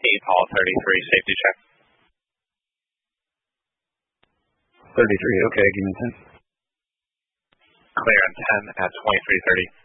Paul 33, safety check. 33, okay, give me 10. Clear on 10 at 2330.